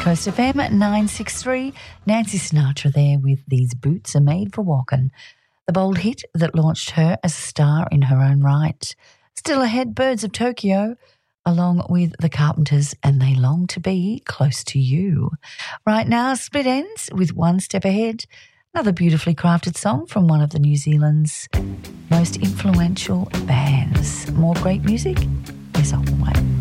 Coast FM 963. Nancy Sinatra there with These Boots Are Made for Walking, the bold hit that launched her as a star in her own right. Still ahead, Birds of Tokyo, along with the Carpenters and They Long to Be Close to You. Right now, Split Ends with One Step Ahead, another beautifully crafted song from one of the New Zealand's most influential bands. More great music is on the way.